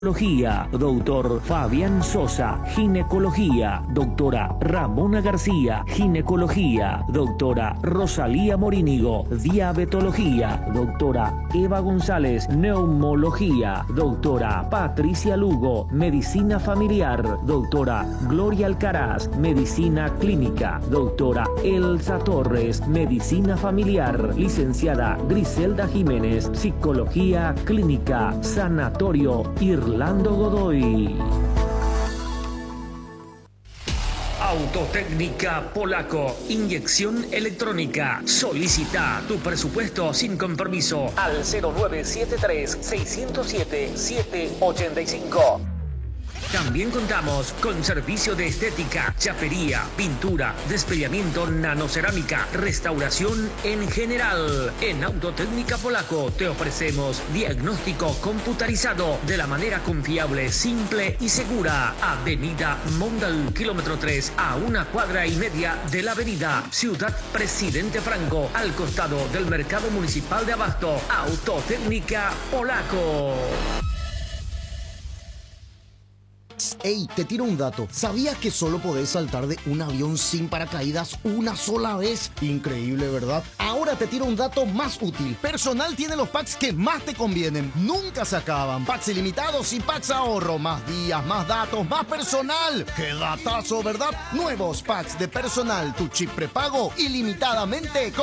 Doctor Fabián Sosa, ginecología. Doctora Ramona García, ginecología. Doctora Rosalía Morínigo, diabetología. Doctora Eva González, neumología. Doctora Patricia Lugo, medicina familiar. Doctora Gloria Alcaraz, medicina clínica. Doctora Elsa Torres, medicina familiar. Licenciada Griselda Jiménez, psicología clínica. Sanatorio Irlando Godoy. Autotécnica Polaco, inyección electrónica. Solicita tu presupuesto sin compromiso al 0973-607-785. También contamos con servicio de estética, chapería, pintura, despellamiento, nanocerámica, restauración en general. En Autotécnica Polaco te ofrecemos diagnóstico computarizado de la manera confiable, simple y segura. Avenida Mondal, kilómetro 3, a 1,5 cuadras de la avenida Ciudad Presidente Franco, al costado del Mercado Municipal de Abasto. Autotécnica Polaco. Ey, te tiro un dato. ¿Sabías que solo podés saltar de un avión sin paracaídas una sola vez? Increíble, ¿verdad? Ahora te tiro un dato más útil. Personal tiene los packs que más te convienen. Nunca se acaban. Packs ilimitados y packs ahorro. Más días, más datos, más personal. ¡Qué datazo!, ¿verdad? Nuevos packs de personal. Tu chip prepago ilimitadamente